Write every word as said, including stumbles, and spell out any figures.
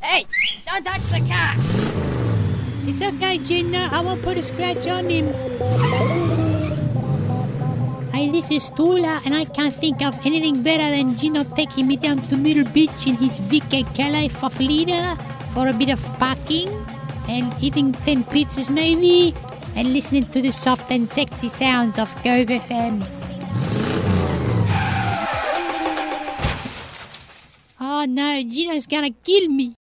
Hey, don't touch the car. It's okay, Gina. I won't put a scratch on him. Hey, this is Tula, and I can't think of anything better than Gino taking me down to Middle Beach in his Vicky Calais Faflida for a bit of parking and eating ten pizzas maybe and listening to the soft and sexy sounds of Go F M. Oh no, Gino's gonna kill me.